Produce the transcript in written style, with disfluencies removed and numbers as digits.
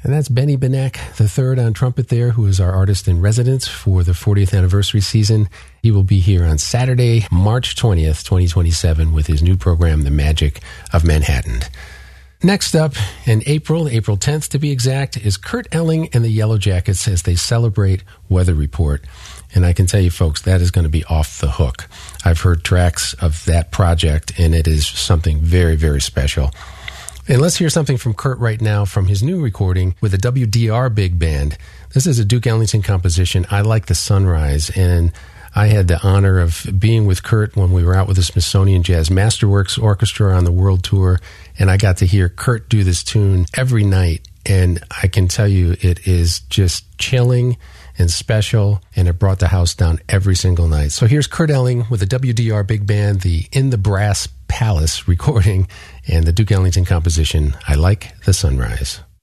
And that's Benny Benek III on trumpet there, who is our artist in residence for the 40th anniversary season. He will be here on Saturday, March 20th, 2027, with his new program, The Magic of Manhattan. Next up, in April 10th to be exact, is Kurt Elling and the Yellow Jackets as they celebrate Weather Report. And I can tell you, folks, that is going to be off the hook. I've heard tracks of that project, and it is something very, very special. And let's hear something from Kurt right now from his new recording with the WDR Big Band. This is a Duke Ellington composition, I Like the Sunrise, and I had the honor of being with Kurt when we were out with the Smithsonian Jazz Masterworks Orchestra on the world tour, and I got to hear Kurt do this tune every night, and I can tell you it is just chilling and special, and it brought the house down every single night. So here's Kurt Elling with the WDR Big Band, the In the Brass Palace recording, and the Duke Ellington composition, I Like the Sunrise.